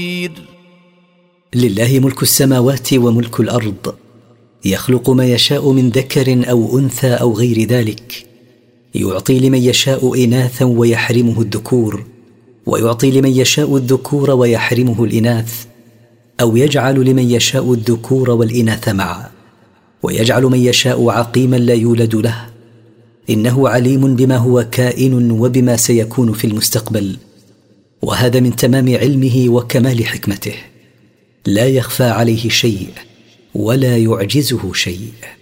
لله ملك السماوات وملك الأرض، يخلق ما يشاء من ذكر أو أنثى أو غير ذلك، يعطي لمن يشاء إناثا ويحرمه الذكور، ويعطي لمن يشاء الذكور ويحرمه الإناث، أو يجعل لمن يشاء الذكور والإناث معا، ويجعل من يشاء عقيما لا يولد له. إنه عليم بما هو كائن وبما سيكون في المستقبل، وهذا من تمام علمه وكمال حكمته، لا يخفى عليه شيء ولا يعجزه شيء.